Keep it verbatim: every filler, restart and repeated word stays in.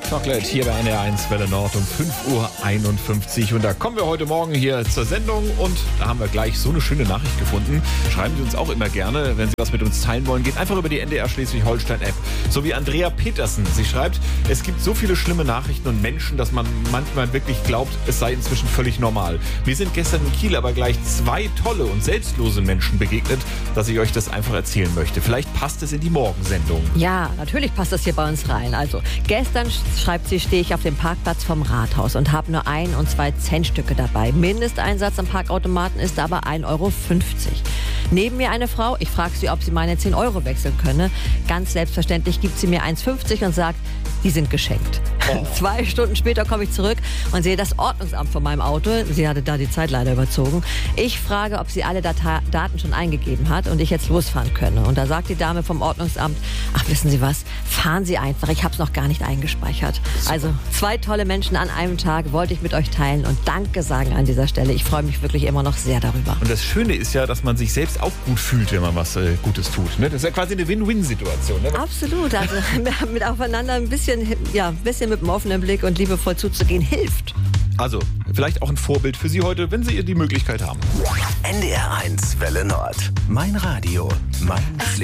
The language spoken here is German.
Chocolate hier bei N D R eins Welle Nord um fünf Uhr einundfünfzig. Und da kommen wir heute Morgen hier zur Sendung und da haben wir gleich so eine schöne Nachricht gefunden. Schreiben Sie uns auch immer gerne, wenn Sie was mit uns teilen wollen. Geht einfach über die N D R Schleswig-Holstein-App. So wie Andrea Petersen. Sie schreibt, es gibt so viele schlimme Nachrichten und Menschen, dass man manchmal wirklich glaubt, es sei inzwischen völlig normal. Mir sind gestern in Kiel aber gleich zwei tolle und selbstlose Menschen begegnet, dass ich euch das einfach erzählen möchte. Vielleicht passt es in die Morgensendung. Ja, natürlich passt das hier bei uns rein. Also gestern, schreibt sie, stehe ich auf dem Parkplatz vom Rathaus und habe nur ein- und zwei Centstücke dabei. Mindesteinsatz am Parkautomaten ist aber ein Euro fünfzig. Neben mir eine Frau, ich frage sie, ob sie meine zehn Euro wechseln könne. Ganz selbstverständlich gibt sie mir eins fünfzig und sagt, die sind geschenkt. Oh. Zwei Stunden später komme ich zurück und sehe das Ordnungsamt vor meinem Auto. Sie hatte da die Zeit leider überzogen. Ich frage, ob sie alle Data- Daten schon eingegeben hat und ich jetzt losfahren könne. Und da sagt die Dame vom Ordnungsamt, ach, wissen Sie was, fahren Sie einfach, ich habe es noch gar nicht eingespeichert. Super. Also zwei tolle Menschen an einem Tag wollte ich mit euch teilen und Danke sagen an dieser Stelle. Ich freue mich wirklich immer noch sehr darüber. Und das Schöne ist ja, dass man sich selbst auch gut fühlt, wenn man was äh, Gutes tut. Ne? Das ist ja quasi eine Win-Win-Situation. Ne? Absolut. Also mit aufeinander ein bisschen, ja, ein bisschen mit einem offenen Blick und liebevoll zuzugehen, hilft. Also, vielleicht auch ein Vorbild für Sie heute, wenn Sie die Möglichkeit haben. N D R eins Welle Nord. Mein Radio, mein Schleswig.